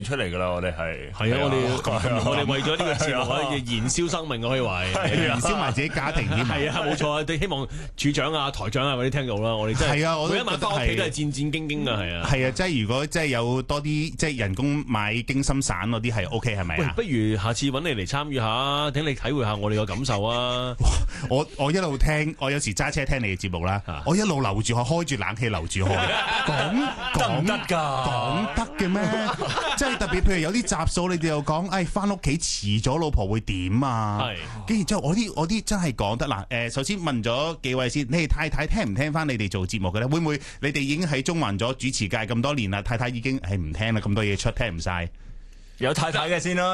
出嚟噶啦，我哋係啊，我哋為咗呢個節目可以燃燒生命，可以話燃燒埋自己家庭添。 係啊，冇錯啊！希望處長啊、台長啊嗰啲聽到啦，我哋真係每一晚翻屋企都係戰戰兢兢噶，係啊。 係啊，即係如果即係有多啲即係人工買驚心散嗰啲係 OK 係咪啊？ 不如下次揾你嚟參與下，等你體會下我哋嘅感受啊！ 我一路聽，我有時揸車聽你嘅節目啦，我一路流住汗，開住冷氣流住汗，講得㗎，講得嘅咩？即係特別，譬如有啲集數，你哋又講，翻屋企遲咗，老婆會點啊？係，跟住之後我啲真係講得嗱。首先問咗幾位先，你哋太太聽唔聽翻你哋做節目嘅咧？會唔會你哋已經喺中環咗主持界咁多年啦？太太已經係唔聽啦，咁多嘢出聽唔晒。 有太太嘅先啦，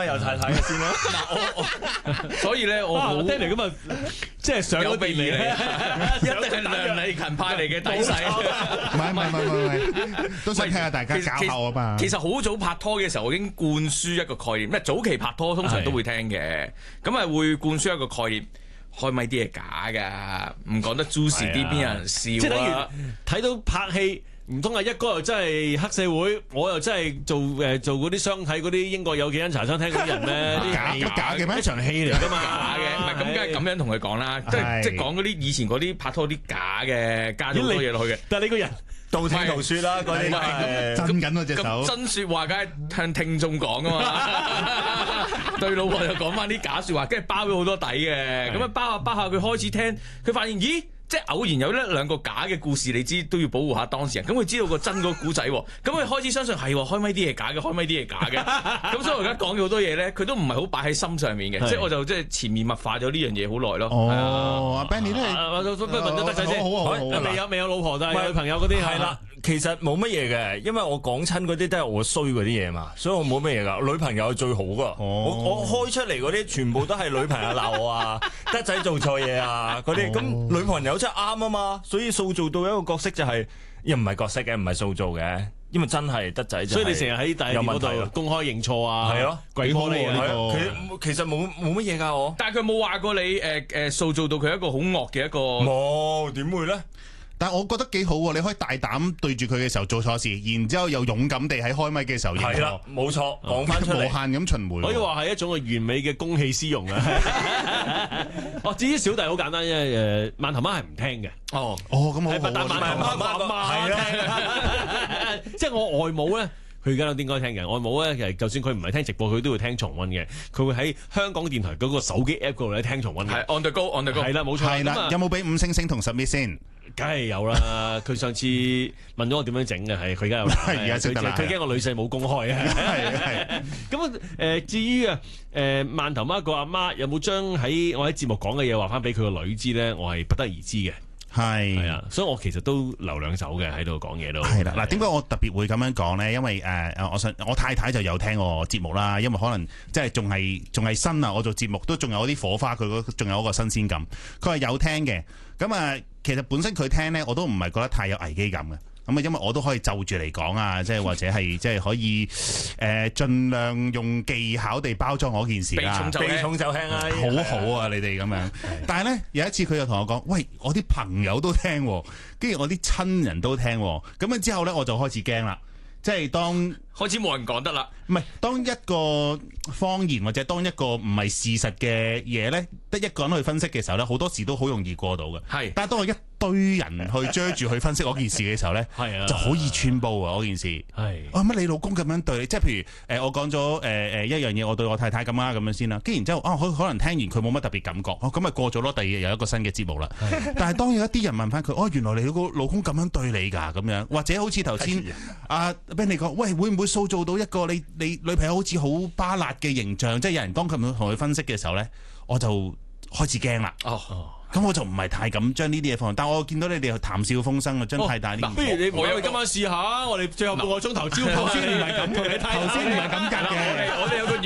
嗱， 所以咧，我冇聽嚟咁啊，即係上咗鼻嚟， 一定係梁禮勤派嚟嘅底細。 唔係，都想聽下大家搞下啊嘛。 其實好早拍拖嘅時候，我已經灌輸一個概念，咩早期拍拖通常都會聽嘅，咁係會灌輸一個概念，開咪啲係假㗎，唔講得 juicy 啲，邊有人笑啊？即係等於睇到拍戲。唔通一哥又真係黑社會，我又真係做嗰啲相睇嗰啲英國有幾間茶餐廳嗰啲人咩？ 假嘅咩？ 一場戲嚟㗎嘛， 假嘅，唔係咁梗係咁樣同佢講啦，即係講嗰啲以前嗰啲拍拖啲假嘅，加咗好多嘢落去嘅。 但係你個人道聽途說啦，嗰啲係震緊嗰隻手。 咁真説話梗係向聽眾講㗎嘛，對老婆就講翻啲假説話，跟住包咗好多底嘅，咁樣包下佢開始聽，佢發現咦？即係偶然有一兩個假嘅故事，你知都要保護下當事人。咁佢知道個真嗰個故仔，咁佢開始相信係開咪啲嘢假嘅，開咪啲嘢假嘅。咁所以我而家講嘅好多嘢咧，佢都唔係好擺喺心上面嘅，即係我就即係潛移默化咗呢樣嘢好耐咯。 哦，阿 Benny 都係， 不如問咗德仔先，未有老婆但係女朋友嗰啲係啦。 其實冇乜嘢嘅，因為我講親嗰啲都係我衰嗰啲嘢嘛，所以我冇乜嘢噶。女朋友係最好噶，我開出嚟嗰啲全部都係女朋友鬧我啊，德仔做錯嘢啊嗰啲，咁女朋友真係啱啊嘛，所以塑造到一個角色就係，又唔係角色嘅，唔係塑造嘅，因為真係德仔。所以你成日喺大電嗰度公開認錯啊？ 係咯， 鬼魔嚟啊！ 其實冇乜嘢噶我， 但係佢冇話過你塑造到佢一個好惡嘅一個。 冇，點會咧？ 但係我覺得幾好喎，你可以大膽對住佢嘅時候做錯事，然之後又勇敢地喺開咪嘅時候認錯。 係啦，冇錯，講翻出嚟， 無限咁循環。 可以話係一種完美嘅公器私用啊！至於小弟好簡單啫，饅頭媽係唔聽嘅。 咁好。但饅頭媽係啦，即係我外母咧。佢而家都應該聽嘅，外母咧其實就算佢唔係聽直播，佢都會聽重溫嘅。佢會喺香港電台嗰個手機 app 嗰度咧聽重溫嘅。 係 on the go，on the go。 係啦，冇錯。 係啦，有冇俾5星同submit先？ 梗係有啦。佢上次問咗我點樣整嘅，係佢而家有。 而家識得啦。 佢驚個女婿冇公開啊。係。咁至於饅頭媽個阿媽有冇將我喺節目講嘅嘢話翻俾佢個女知咧？我係不得而知嘅。係啊，所以我其實都留兩手嘅喺度講嘢都係啦。嗱，點解我特別會咁樣講咧？因為我太太就有聽我節目啦，因為可能即係仲係新啊，我做節目都仲有啲火花，佢仲有嗰個新鮮感。佢係有聽嘅，咁其實本身佢聽咧，我都唔係覺得太有危機感嘅。咁因為我都可以就住嚟講啊，即係或者係即係可以盡量用技巧地包裝嗰件事啦。 避重就輕啊， 好好啊，你哋咁樣。但係咧有一次佢又同我講，喂，我啲朋友都聽，跟住我啲親人都聽，咁樣之後咧我就開始驚啦。即係當開始冇人講得啦， 唔係當一個謊言或者當一個唔係事實嘅嘢咧，得一個人去分析嘅時候咧，好多時都好容易過到嘅。係，但係當我一堆人去追住去分析嗰件事嘅時候咧，就好易穿煲啊！嗰件事係，乜你老公咁樣對你？即係譬如我講咗一樣嘢，我對我太太咁啊咁樣先啦。跟然之後可能聽完佢冇乜特別感覺，咁咪過咗咯。第二日有一個新嘅節目啦。但係當有一啲人問翻佢，原來你個老公咁樣對你㗎咁樣，或者好似頭先阿 Ben 你講，喂，會唔會塑造到一個你女朋友好似好巴辣嘅形象？即係有人當佢同佢分析嘅時候咧，我就開始驚啦。咁我就唔係太敢將呢啲嘢放，但我見到你哋談笑風生啊，將太大呢。 不如我哋今晚試下，我哋最後半個鐘頭招頭先唔係咁嘅，頭先唔係咁夾嘅。 我哋有個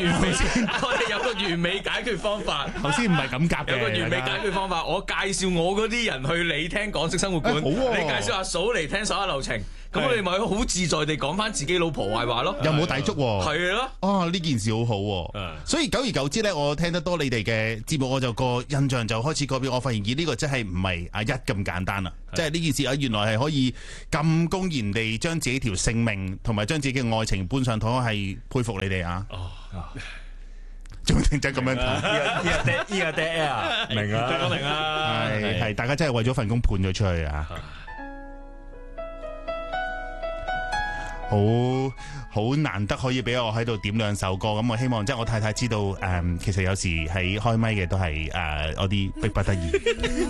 有個完美解決方法。 頭先唔係咁夾嘅， 有個完美解決方法，我介紹我嗰啲人去你聽港式生活館，你介紹阿嫂嚟聽手下留情。咁我哋咪好自在地講翻自己老婆壞話咯， 又冇抵觸喎。 係咯， 啊呢件事好好喎。所以久而久之咧，我聽得多你哋嘅節目，我就個印象就開始改變。我發現呢個真係唔係阿一咁簡單啦，即係呢件事啊，原來係可以咁公然地將自己條性命同埋將自己嘅愛情搬上台，係佩服你哋啊！仲認真咁樣睇， 呢個 dead air， 明啊， 明啊， 係大家真係為咗份工判咗出去啊！好難得可以俾我喺度點兩首歌，咁我希望即係我太太知道，其實有時喺開咪嘅都係我啲逼不得已。